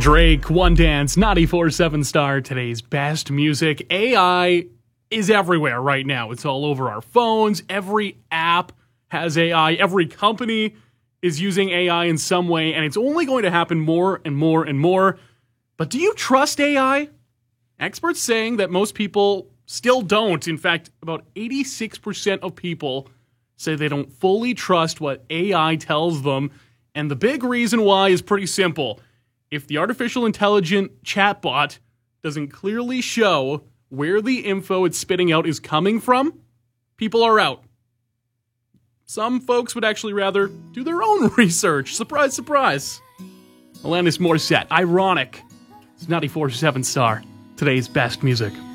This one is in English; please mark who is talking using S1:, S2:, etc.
S1: Drake, One Dance, 94.7 Star, today's best music. AI is everywhere right now. It's all over our phones. Every app has AI. Every company is using AI in some way, and it's only going to happen more and more and more. But do you trust AI? Experts saying that most people still don't. In fact, about 86% of people say they don't fully trust what AI tells them. And the big reason why is pretty simple. If the artificial intelligent chatbot doesn't clearly show where the info it's spitting out is coming from, people are out. Some folks would actually rather do their own research. Surprise, surprise. Alanis Morissette, Ironic. It's 94.7 Star, today's best music.